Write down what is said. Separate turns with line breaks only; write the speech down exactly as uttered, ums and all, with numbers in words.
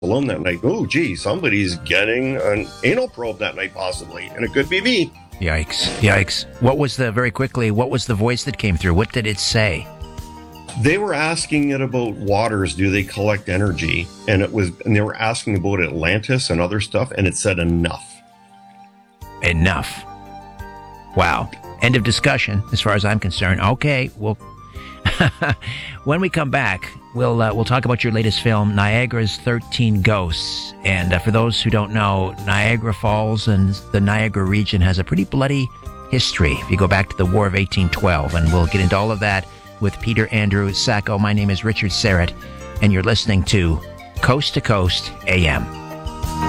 alone that night. Oh, gee, somebody's getting an anal probe that night, possibly, and it could be me.
Yikes! Yikes! What was the very quickly? What was the voice that came through? What did it say?
They were asking it about waters. Do they collect energy? And it was, and they were asking about Atlantis and other stuff, and it said enough.
Enough. Wow. End of discussion, as far as I'm concerned. Okay, well, when we come back, we'll uh, we'll talk about your latest film, Niagara's thirteen Ghosts. And uh, for those who don't know, Niagara Falls and the Niagara region has a pretty bloody history if you go back to the War of eighteen twelve. And we'll get into all of that with Peter Andrew Sacco. My name is Richard Serrett, and you're listening to Coast to Coast A M.